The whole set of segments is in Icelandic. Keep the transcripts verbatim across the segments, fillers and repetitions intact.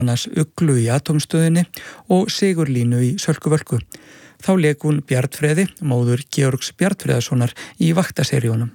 annars Uglu í Atómstöðinni og Sigurlínu í Sölkuvölku. Þá lék hún Bjarnfreði, móður Georgs Bjarnfreðasonar, í vaktaseríunum.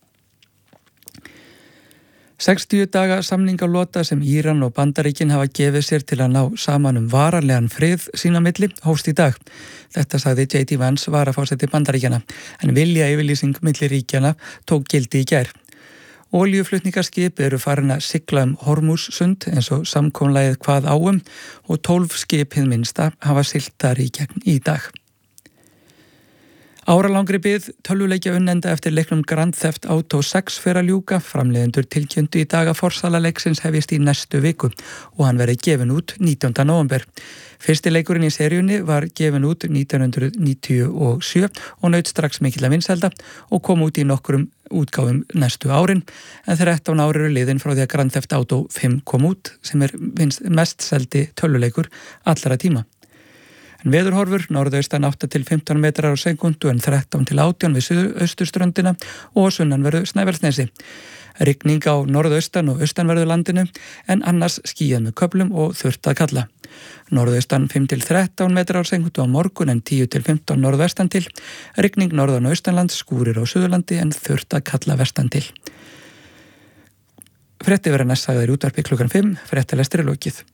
sextíu daga samningalota sem Íran og Bandaríkin hafa gefið sér til að ná saman um varanlegan frið sín á milli hófst í dag. Þetta sagði J D Vance varaforseti Bandaríkjanna, en vilja yfirlýsing milli ríkjanna tók gildi í gær. Olíuflutningaskip eru farin að sigla um Hormússund eins og samkomulagið kvað á um og tólf skip hið minnsta hafa siglt þar í gegn í dag. Áralangri bið tölvuleikja unnenda eftir leiknum Grand Theft Auto sex fer að ljúka. Framleiðendur tilkynntu í dag að forsala leiksins hefjist í næstu viku og hann verði gefinn út nítjánda nóvember. Fyrsti leikurinn í seríunni var gefinn út nítján hundruð níutíu og sjö og naut strax mikilla vinsælda og kom út í nokkrum útgáfum næstu árin, en þrettán ár eru liðin frá því að Grand Theft Auto fimm kom út, sem er mest seldi tölvuleikur allra tíma. En veðurhorfur norðaustan átta til fimmtán metrar á sekúndu en þrettán til átján við suðausturströndina og sunnanverðu Snæfellsnesi. Rigning á norðaustan og austanverðu landinu en annars skýjað með köflum og þurrt að kalla. Norðaustan fimm til þrettán metrar á sekúndu á morgun en tíu til fimmtán norðvestan til. Rigning norðan og austanlands, skúrir á Suðurlandi en þurrt að kalla vestan til. Fréttir verða næst sagðar í útvarpi klukkan fimm, fréttalestur er lokið.